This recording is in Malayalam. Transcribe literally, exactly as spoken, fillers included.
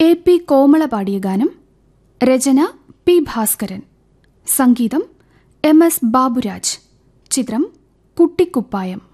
കെ പി കോമള പാടിയ ഗാനം. രചന പി ഭാസ്കരൻ. സംഗീതം എം എസ് ബാബുരാജ്. ചിത്രം കുട്ടിക്കുപ്പായം.